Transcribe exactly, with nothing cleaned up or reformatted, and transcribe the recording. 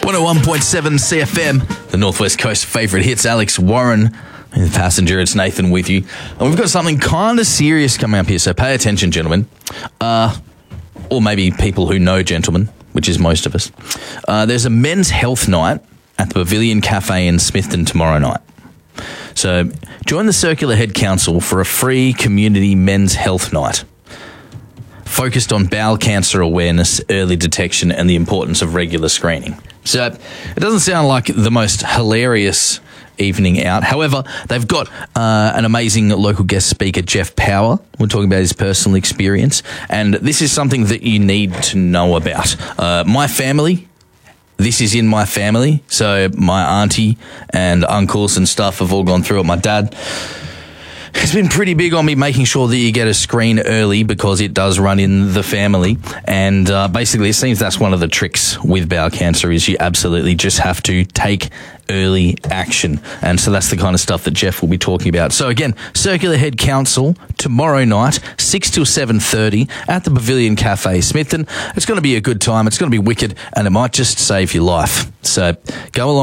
one oh one point seven C F M, the Northwest Coast favourite hits. Alex Warren in the passenger. It's Nathan with you. And we've got something kind of serious coming up here, so pay attention, gentlemen. Uh, or maybe people who know gentlemen, which is most of us. Uh, there's a men's health night at the Pavilion Cafe in Smithton tomorrow night. So join the Circular Head Council for a free community men's health night focused on bowel cancer awareness, early detection, and the importance of regular screening. So it doesn't sound like the most hilarious evening out. However, they've got uh, an amazing local guest speaker, Jeff Power. We're talking about his personal experience, and this is something that you need to know about. Uh, my family, this is in my family, so my auntie and uncles and stuff have all gone through it. My dad has been pretty big on me making sure that you get a screen early because it does run in the family. And uh, basically, it seems that's one of the tricks with bowel cancer is you absolutely just have to take early action. And so that's the kind of stuff that Jeff will be talking about. So again, Circular Head Council tomorrow night, six till seven thirty at the Pavilion Cafe, Smithton. It's going to be a good time. It's going to be wicked, and it might just save your life. So go along.